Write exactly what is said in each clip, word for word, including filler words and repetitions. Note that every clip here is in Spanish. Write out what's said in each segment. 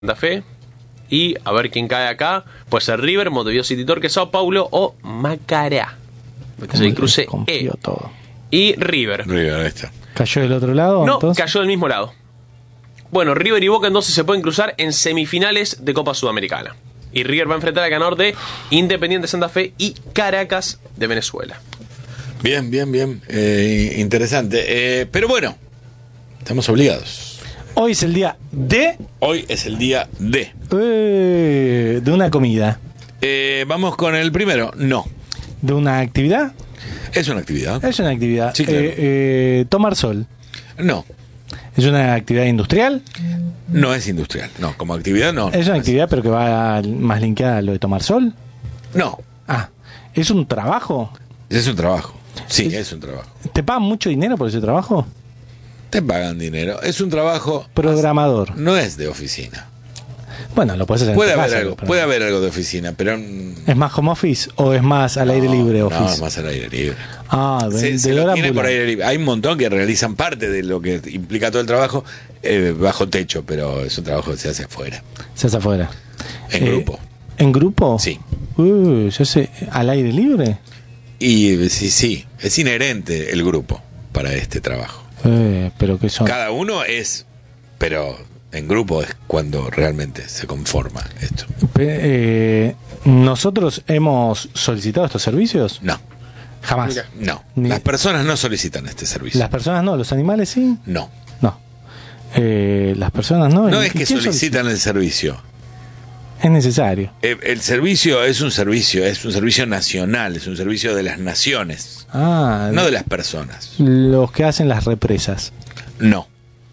Santa Fe. Y a ver quién cae acá. Puede ser River, Montevideo City Torque, Sao Paulo o Macará. Este es el cruce E. Todo. Y River. River, ahí está. ¿Cayó del otro lado? No, entonces? cayó del mismo lado. Bueno, River y Boca entonces se pueden cruzar en semifinales de Copa Sudamericana. Y River va a enfrentar al ganador de Independiente Santa Fe y Caracas de Venezuela. Bien, bien, bien. Eh, interesante. Eh, pero bueno, estamos obligados. Hoy es el día de... Hoy es el día de... Eh, de una comida. Eh, vamos con el primero. No. ¿De una actividad? Es una actividad. Es una actividad. Sí, claro. Eh, eh, tomar sol. No. ¿Es una actividad industrial? No es industrial. No, como actividad no. ¿Es una actividad pero que va más linkeada a lo de tomar sol? No. Ah, ¿es un trabajo? Es un trabajo. Sí, Es- es un trabajo. ¿Te pagan mucho dinero por ese trabajo? Te pagan dinero. Es un trabajo... Programador. No es de oficina. Bueno, lo puedes hacer Puede en tu haber casa, algo, pero- puede haber algo de oficina, pero... mm, ¿Es más home office o es más al aire no, libre No, office? es más al aire libre. Ah, Se, se vendedor lo tiene por ambulante. aire libre. Hay un montón que realizan parte de lo que implica todo el trabajo eh, bajo techo, pero es un trabajo que se hace afuera. Se hace afuera. En Eh, grupo. ¿En grupo? Sí. Uy, ¿se hace al aire libre? Y eh, sí, sí, es inherente el grupo para este trabajo. Eh, pero que son... Cada uno es, pero en grupo es cuando realmente se conforma esto. Pe- eh, ¿Nosotros hemos solicitado estos servicios? No, Jamás. Mira. no. Ni- Las personas no solicitan este servicio. Las personas no, los animales sí. No. No. Eh, las personas no. No ¿Y es que quién solicitan el servicio. solicita? Es necesario. Eh, El servicio es un servicio, es un servicio nacional, es un servicio de las naciones, Ah, no de las personas. los que hacen las represas. No,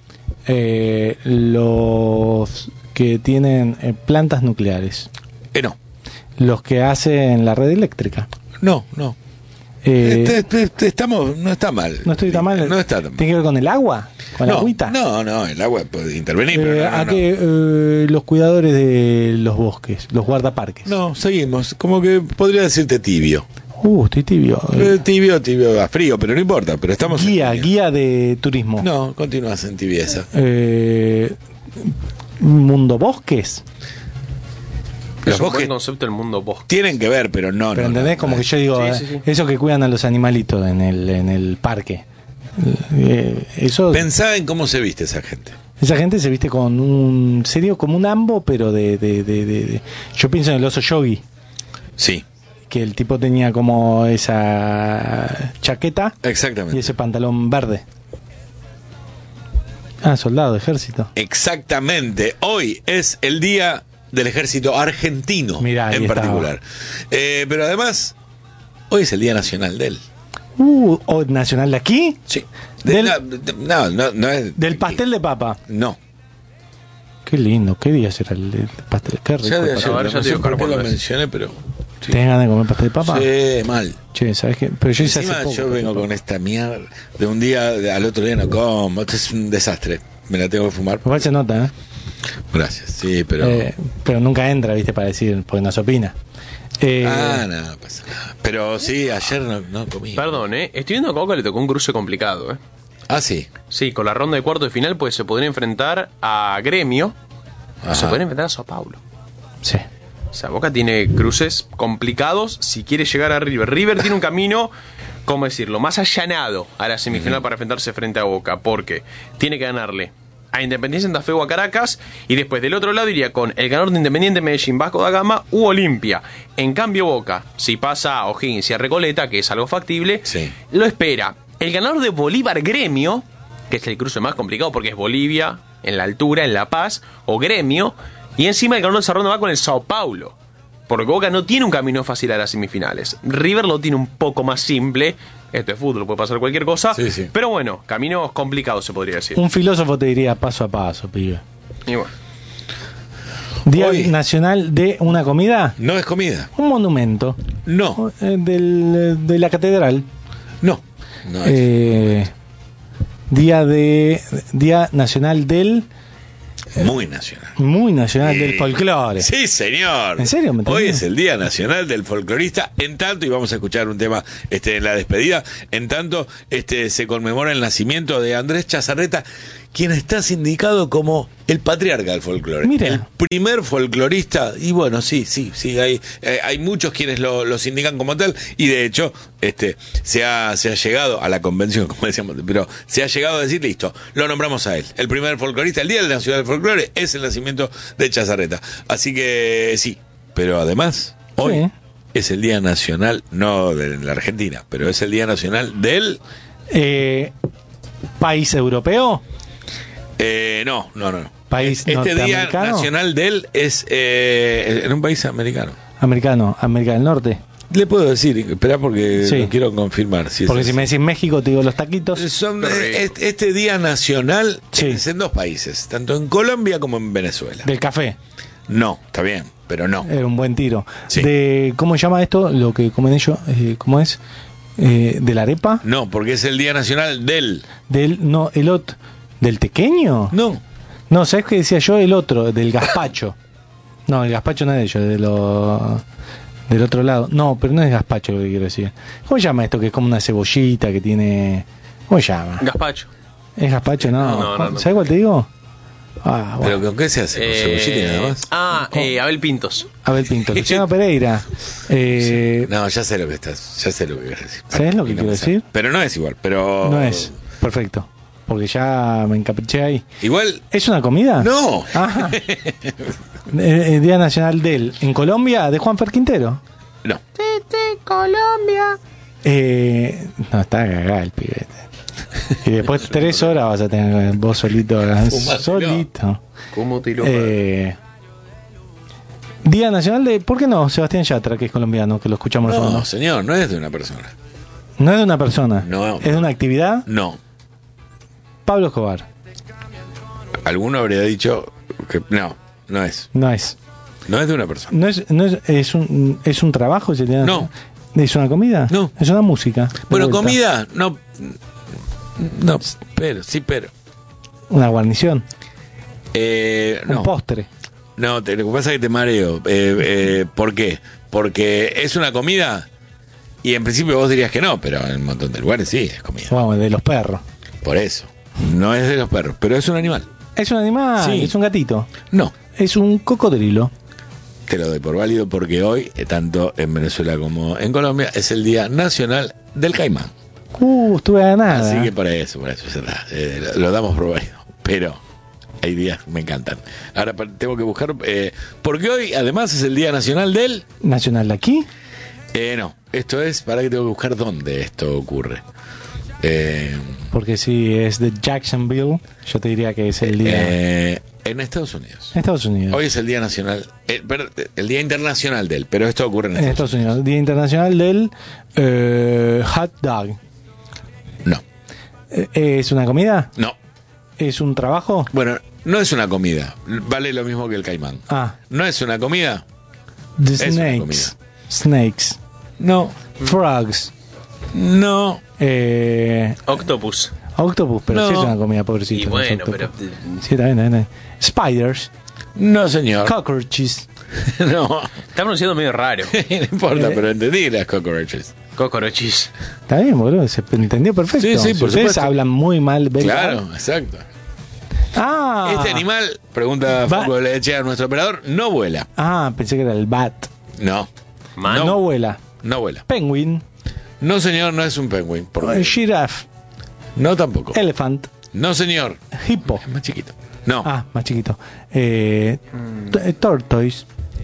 Eh, los que tienen eh, plantas nucleares. eh, no, Los que hacen la red eléctrica. no, no. Eh, Este- este- este- estamos, no está mal. no estoy tan mal. No está tan mal. ¿Tiene que ver con el agua? ¿Con la No, agüita? no, no, el agua puede intervenir, Eh, pero no, no, ¿A no. qué? Eh, los cuidadores de los bosques, los guardaparques. No, seguimos. Como que podría decirte tibio. Uh, estoy tibio. Eh, Eh, Tibio, tibio, a frío, pero no importa. Pero estamos. en guía, junio. guía de turismo. No, continúas en tibieza. Eh, Mundo Bosques. Los Es un bosques buen concepto el mundo bosque. tienen que ver, pero no. Pero no, entendés no, como no que es- yo digo, Sí, eh, sí, sí. eso que cuidan a los animalitos en el, en el parque. Eh, eso, Pensá en cómo se viste esa gente. esa gente se viste con un serio como un ambo, pero de, de, de, de- de- yo pienso en el oso yogi, Sí, que el tipo tenía como esa chaqueta y exactamente. ese pantalón verde. Ah, soldado, ejército. Exactamente. Hoy es el día del ejército argentino Mirá, ahí en estaba. particular. Eh, pero además, hoy es el día nacional de él. Uh, ¿o nacional de aquí? Sí. Del- no, de- no, no, no es. Del pastel de papa. No. Qué lindo, ¿qué día será el, el pastel? Qué rico. Ya de el ayer, pastel. A ver, no ya te sé digo por qué cuándo lo es. mencioné, pero. Sí, ¿Tenés ganas de comer pastel de papa? Sí, mal. Che, ¿sabes qué? Pero yo hice hace Encima poco yo pastel vengo de papa. con esta mierda de un día de- al otro día no como. Esto es un desastre. Me la tengo que fumar. Igual se nota, ¿eh? Gracias. Sí, pero. Eh, pero nunca entra, ¿viste? Para decir, porque no se opina. Eh, Ah, no, no pasa nada. Pero sí, ayer no, no comí. Perdón, ¿eh? Estoy viendo a Coca le tocó un cruce complicado, ¿eh? Ah, sí. Sí, con la ronda de cuarto de final, pues se podría enfrentar a Gremio o se Ajá. podría enfrentar a Sao Paulo. Sí. O sea, Boca tiene cruces complicados si quiere llegar a River. River tiene un camino, ¿cómo decirlo?, más allanado a la semifinal para enfrentarse frente a Boca, porque tiene que ganarle a Independiente Santa Fe o a Caracas, y después del otro lado iría con el ganador de Independiente Medellín, Vasco da Gama u Olimpia. En cambio Boca, si pasa a O'Higgins y a Recoleta, que es algo factible, Sí. lo espera el ganador de Bolívar Gremio, que es el cruce más complicado porque es Bolivia, en la altura, en La Paz, o Gremio, y encima el ganador de esa ronda va con el Sao Paulo. Porque Boca no tiene un camino fácil a las semifinales. River lo tiene un poco más simple. Esto es fútbol, puede pasar cualquier cosa. Sí, sí. Pero bueno, caminos complicados se podría decir. Un filósofo te diría paso a paso, pibe. Y bueno, Día Hoy- Nacional de una comida. No es comida. Un monumento. No, eh, del, de la catedral. no. No es. Eh, día de Día Nacional del Muy nacional. Muy nacional Sí. del folclore. Sí, señor. ¿En serio? ¿Me Hoy entendés? es el Día Nacional del Folclorista. En tanto, y vamos a escuchar un tema este, en la despedida, en tanto este, se conmemora el nacimiento de Andrés Chazarreta, quien está sindicado como el patriarca del folclore. Mira. El primer folclorista, y bueno, sí, sí, sí, hay, eh, hay muchos quienes lo, lo sindican como tal, y de hecho, este, se ha, se ha llegado a la convención, como decíamos, pero se ha llegado a decir, listo, lo nombramos a él. El primer folclorista, el Día Nacional del Folclore, es el nacimiento de Chazarreta. Así que sí, pero además, hoy Sí. es el Día Nacional, no de la Argentina, pero es el Día Nacional del... Eh, ¿País europeo? Eh, no, no, no. no. ¿País Este Día norteamericano? Nacional del es eh, en un país americano. Americano, América del Norte. Le puedo decir, espera porque Sí. lo quiero confirmar. Si es Porque así. si me decís México, te digo los taquitos. Son, Qué eh, rico. este, este Día Nacional Sí. es en dos países, tanto en Colombia como en Venezuela. Del café. No, está bien, pero no. Era un buen tiro. Sí. De ¿Cómo se llama esto? Lo que comen ellos. Eh, ¿Cómo es? Eh, ¿De la arepa? No, porque es el Día Nacional del... Del, no, el otro. ¿Del tequeño? No. No, ¿sabes qué decía yo? El otro, del gazpacho. No, el gazpacho no es de ellos, de lo, del otro lado. No, pero no es gazpacho lo que quiero decir. ¿Cómo se llama esto? Que es como una cebollita que tiene... ¿Cómo se llama? Gazpacho. ¿Es gazpacho? No. No, no, no. ¿Sabes cuál te digo? Ah, bueno. ¿Pero con qué se hace? ¿Con Eh, cebollita y nada más? Ah, eh, Abel Pintos. Abel Pinto. Luciano Pereira. Eh, No, ya sé lo que estás, ya sé lo que quieres decir. ¿Sabes lo que Y no quiero me sale. decir? Pero no es igual, pero... No es. Perfecto. Porque ya me encapriché ahí. Igual... ¿Es una comida? No. Ah. Eh, eh, Día Nacional del... ¿En Colombia? ¿De Juan Fer Quintero? No. Colombia. Eh, no, está cagado el pibete. Y después tres horas vas a tener vos solito. Fumátelo. Solito. ¿Cómo tiró? Eh, Día Nacional de... ¿Por qué no? Sebastián Yatra, que es colombiano, que lo escuchamos No, nosotros. señor, no es de una persona. No es de una persona. No. Es de una actividad. No. Pablo Escobar. Alguno habría dicho que no, no es. No es. No es de una persona. No es, no es, es un, es un trabajo ese día. No. ¿Es una comida? No. Es una música. de Bueno, vuelta. comida, no. No, pero, sí, pero. Una guarnición. Eh, Un no, postre. no, te, lo que pasa es que te mareo. Eh, eh, ¿Por qué? Porque es una comida y en principio vos dirías que no, pero en un montón de lugares sí es comida. Vamos, de los perros. Por eso. No es de los perros, pero es un animal. Es un animal, Sí. es un gatito. No. Es un cocodrilo. Te lo doy por válido porque hoy, eh, tanto en Venezuela como en Colombia, es el Día Nacional del Caimán. Uh, estuve a nada. Así que por eso, por eso, ya está. Eh, lo, lo damos por válido. Pero hay días que me encantan. Ahora pa- tengo que buscar, eh, porque hoy además es el Día Nacional del... ¿Nacional de aquí? Eh, no, esto es, para que tengo que buscar dónde esto ocurre. Eh, Porque si es de Jacksonville, yo te diría que es el día... eh, en Estados Unidos. en Estados Unidos. Hoy es el Día Nacional, eh, perdón, el Día Internacional del, pero esto ocurre en en Estados, Estados Unidos. Día Internacional del eh, hot dog. Unidos. No, Eh, ¿Es una comida? no. ¿Es un trabajo? Bueno, no es una comida. Vale lo mismo que el caimán. Ah, No es una comida. the Es una snakes. comida. Snakes. No, Frogs. no. Eh, Octopus. octopus, pero No. sí es una comida, pobrecito. Y los bueno, octopus. pero. Sí, también, también, también. Spiders. No, señor. Cockroaches. No, Está pronunciando medio raro. no importa, Eh. pero entendí las cockroaches. Cocorochis. Está bien, boludo, se entendió perfecto. Sí, sí, Si por ustedes supuesto. hablan muy mal belga. Claro, exacto. Ah. Este animal, pregunta Va- Foco Leche a nuestro operador, no vuela. Ah, pensé que era el bat. No, Man. No, No. vuela. no vuela. Penguin. No, señor, no es un penguin. Por eh, Giraffe. No, tampoco. Elephant. No, señor. Hippo. Es más chiquito. No. Ah, más chiquito. Eh, t- eh, tortoise.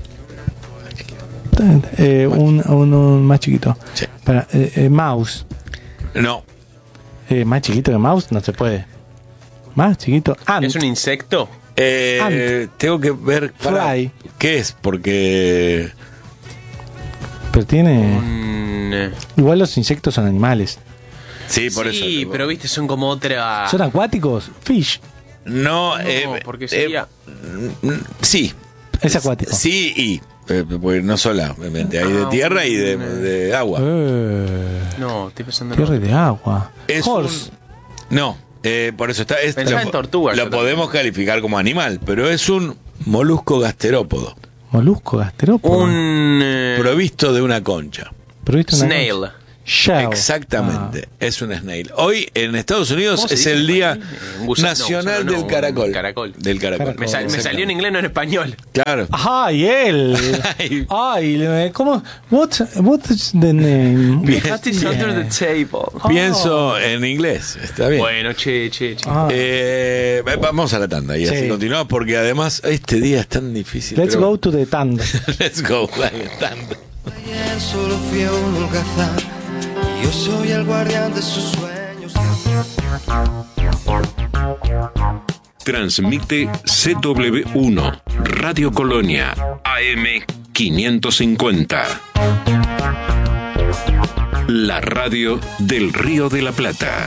Eh, un, un- un más chiquito. Sí. Para, eh, eh, mouse. No. Eh, más chiquito que mouse no se puede. Más chiquito. Ant. ¿Es un insecto? Eh, Ant. tengo que ver para- Fly. qué es, porque Pero tiene. Un, eh, Igual los insectos son animales. sí, por eso. sí, pero viste, son como otra. ¿Son acuáticos? Fish. No, No, eh, porque eh, sería. mm, sí, Es acuático. sí y eh, porque no solamente hay de Ah, tierra y de, un- de agua. Eh, No, estoy pensando en tierra y otro. de agua. Es Horse. un- no, eh, por eso está. es- Pensaba lo, en tortuga, Lo yo podemos calificar como animal, pero es un molusco gasterópodo, Molusco, gasterópodo. Un. eh, provisto de una concha. Pero viste una snail. concha. Shell. Exactamente, es un snail. Hoy en Estados Unidos ¿Cómo se es dice el en Día español? Un gusano, Nacional no, gusano no, del Caracol. un caracol. Del caracol. Caracol. Me, sal- me salió en inglés, no en español. Claro. Ah. Ay, él. Ay. Ay, le- ¿cómo? What, what's the name? Bien. That is under the table. Pienso en inglés, está bien. Bueno, che, che, che. Ah. Eh, vamos a la tanda y Sí. así continuamos porque además este día es tan difícil. Let's pero- go to the tanda. Let's go, dale, tanda. Ayer solo fui a un holgazán y yo soy el guardián de sus sueños. Transmite C W uno, Radio Colonia, A M quinientos cincuenta. La radio del Río de la Plata.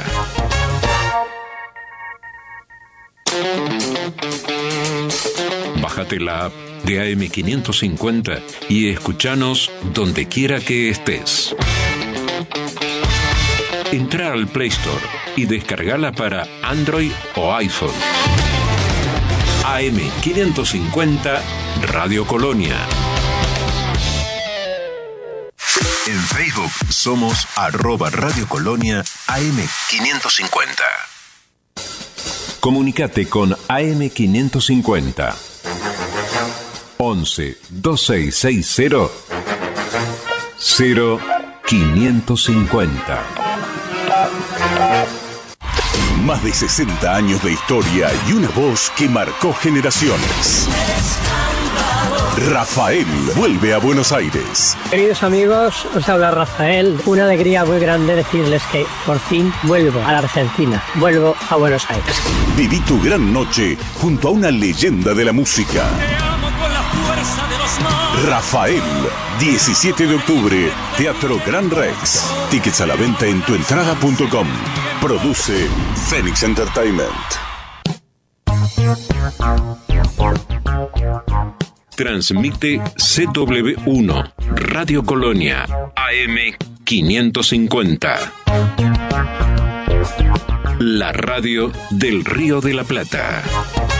Bájate la app de A M quinientos cincuenta y escuchanos donde quiera que estés. Entra al Play Store y descargala para Android o iPhone. A M quinientos cincuenta Radio Colonia. En Facebook somos arroba Radio Colonia A M quinientos cincuenta. Comunicate con A M quinientos cincuenta. once veintiséis sesenta cero quinientos cincuenta. Más de sesenta años de historia y una voz que marcó generaciones. Rafael vuelve a Buenos Aires. Queridos amigos, os habla Rafael. Una alegría muy grande decirles que por fin vuelvo a la Argentina, vuelvo a Buenos Aires. Viví tu gran noche junto a una leyenda de la música. Rafael, diecisiete de octubre, Teatro Gran Rex. Tickets a la venta en tuentrada punto com. Produce Phoenix Entertainment. Transmite C W uno, Radio Colonia, A M quinientos cincuenta. La radio del Río de la Plata.